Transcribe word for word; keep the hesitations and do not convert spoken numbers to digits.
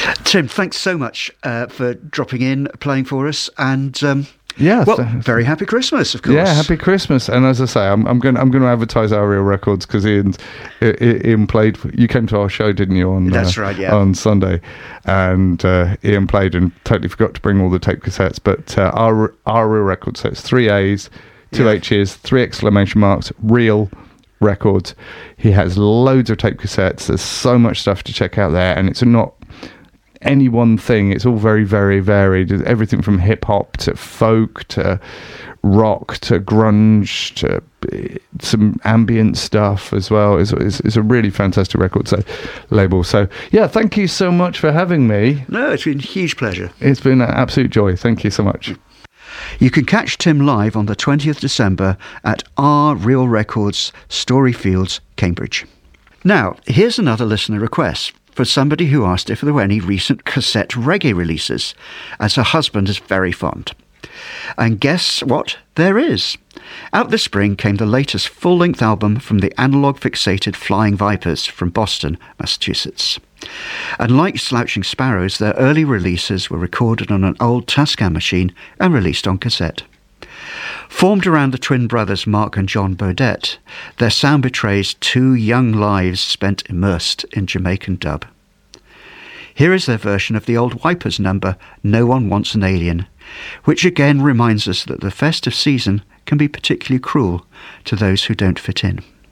Tim, thanks so much uh, for dropping in, playing for us, and um, yeah, well, th- very happy Christmas, of course. Yeah, happy Christmas. And as I say, I'm, I'm going I'm going to advertise our Real Records because Ian, Ian played. You came to our show, didn't you? On That's uh, right, yeah. On Sunday, and uh, Ian played and totally forgot to bring all the tape cassettes. But uh, our our Real Records, so it's three A's, two yeah. H's, three exclamation marks, Real Records. He has loads of tape cassettes. There's so much stuff to check out there, and it's not any one thing. It's all very, very varied. Everything from hip hop to folk to rock to grunge to some ambient stuff as well. It's, it's, it's a really fantastic record so, label. So yeah, thank you so much for having me. No, it's been a huge pleasure. It's been an absolute joy. Thank you so much. You can catch Tim live on the twentieth of December at Our Real Records, Storyfields, Cambridge. Now, here's another listener request for somebody who asked if there were any recent cassette reggae releases, as her husband is very fond. And guess what? There is. Out this spring came the latest full-length album from the analog-fixated Flying Vipers from Boston, Massachusetts. And like Slouching Sparrows, their early releases were recorded on an old Tascam machine and released on cassette. Formed around the twin brothers Mark and John Burdett, their sound betrays two young lives spent immersed in Jamaican dub. Here is their version of the old Wipers number, No One Wants an Alien, which again reminds us that the festive season can be particularly cruel to those who don't fit in.